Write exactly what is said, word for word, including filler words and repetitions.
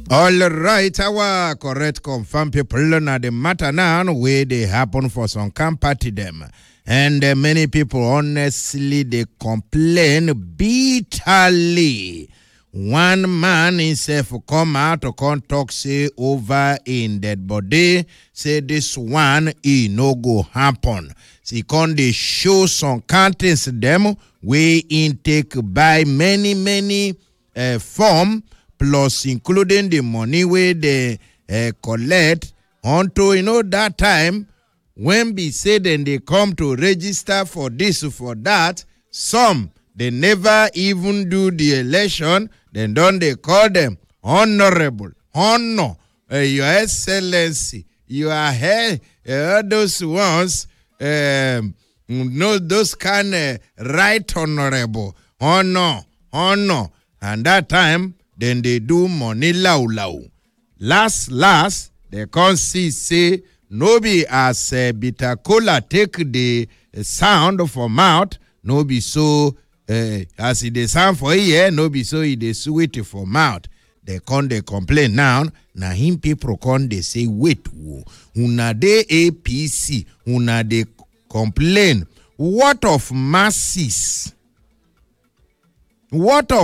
All right, our correct confirm people na the matter now where they happen for some camp party them. And uh, many people honestly they complain bitterly. One man himself come out to come talk say over in dead body say this one e no go happen. See can they show some counties them way intake by many many uh, form plus including the money where they uh, collect until you know that time when be said then they come to register for this for that. Some they never even do the election. Then don't they call them honorable, honor, uh, your excellency, you are here, uh, those ones, um, no, those kind of right honorable, honor, honor. And that time, then they do money lau lau. Last, last, they can't see, say, no be as uh, bitter cola take the uh, sound for mouth, no be so. Uh, as it is sound for ear, no be so it is sweet for mouth. They come they complain now. Now him people come they say wait, who una de A P C, una they complain. What of masses? What of